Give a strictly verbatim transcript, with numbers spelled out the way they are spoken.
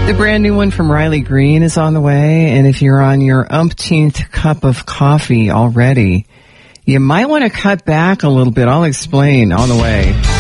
The brand new one from Riley Green is on the way, and if you're on your umpteenth cup of coffee already, you might want to cut back a little bit. I'll explain on the way.